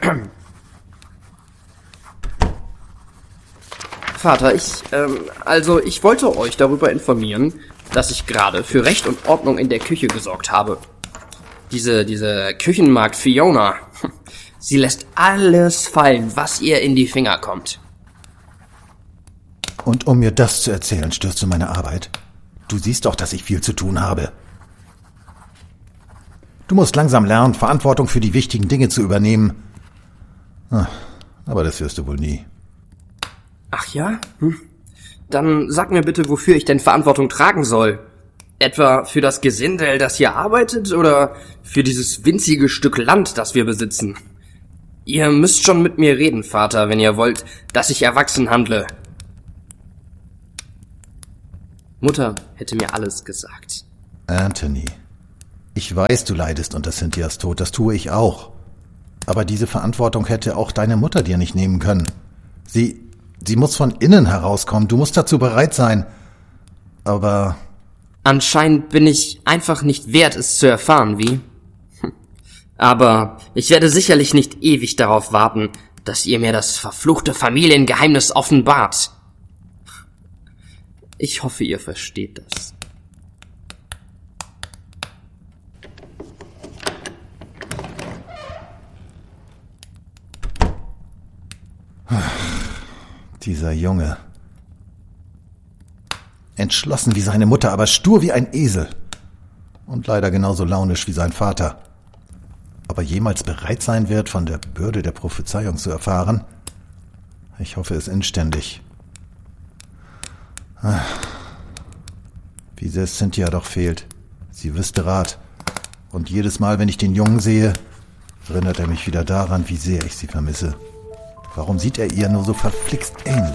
Vater, ich wollte euch darüber informieren, dass ich gerade für Recht und Ordnung in der Küche gesorgt habe. Diese Küchenmagd Fiona, sie lässt alles fallen, was ihr in die Finger kommt. Und um mir das zu erzählen, störst du meine Arbeit? Du siehst doch, dass ich viel zu tun habe. Du musst langsam lernen, Verantwortung für die wichtigen Dinge zu übernehmen. Aber das wirst du wohl nie. Ach ja? Dann sag mir bitte, wofür ich denn Verantwortung tragen soll. Etwa für das Gesindel, das hier arbeitet, oder für dieses winzige Stück Land, das wir besitzen? Ihr müsst schon mit mir reden, Vater, wenn ihr wollt, dass ich erwachsen handle. Mutter hätte mir alles gesagt. Anthony, ich weiß, du leidest unter Cynthias Tod, das tue ich auch. Aber diese Verantwortung hätte auch deine Mutter dir nicht nehmen können. Sie muss von innen herauskommen, du musst dazu bereit sein. Aber... Anscheinend bin ich einfach nicht wert, es zu erfahren, wie? Aber ich werde sicherlich nicht ewig darauf warten, dass ihr mir das verfluchte Familiengeheimnis offenbart. Ich hoffe, ihr versteht das. Dieser Junge. Entschlossen wie seine Mutter, aber stur wie ein Esel. Und leider genauso launisch wie sein Vater. Ob er jemals bereit sein wird, von der Bürde der Prophezeiung zu erfahren? Ich hoffe es inständig. Wie sehr Cynthia doch fehlt. Sie wüsste Rat. Und jedes Mal, wenn ich den Jungen sehe, erinnert er mich wieder daran, wie sehr ich sie vermisse. Warum sieht er ihr nur so verflixt ähnlich?